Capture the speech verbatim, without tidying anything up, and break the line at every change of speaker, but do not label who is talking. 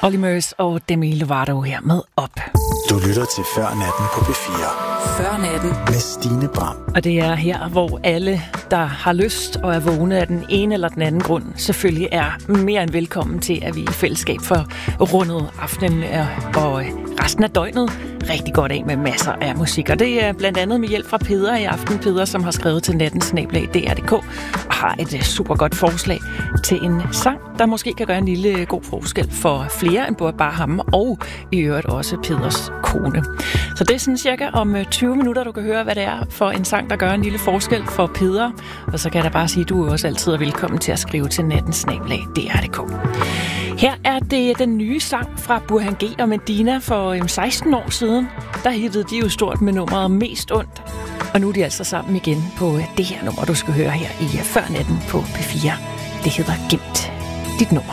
Olly Murs og Demi Lovato her med Op.
Du lytter til Før Natten på P fire.
Før Natten
med Stine Bram.
Og det er her, hvor alle, der har lyst og er vågne af den ene eller den anden grund, selvfølgelig er mere end velkommen til, at vi i fællesskab får rundet aftenen og resten af døgnet rigtig godt af med masser af musik. Og det er blandt andet med hjælp fra Peder i aften. Peder, som har skrevet til natten snabel-a punktum d r punktum d k og har et super godt forslag til en sang, der måske kan gøre en lille god forskel for flere end bare ham, og i øvrigt også Peders kone. Så det er sådan cirka om tyve minutter, du kan høre, hvad det er for en sang, der gør en lille forskel for Peder. Og så kan jeg da bare sige, at du er også altid er velkommen til at skrive til natten snabel-a punktum d r punktum d k. Her er det den nye sang fra Burhan G og Medina for seksten år siden. Der hittede de jo stort med nummeret Mest Ondt. Og nu er de altså sammen igen på det her nummer, du skal høre her i Før Natten på P fire. Det hedder Gemt dit nummer.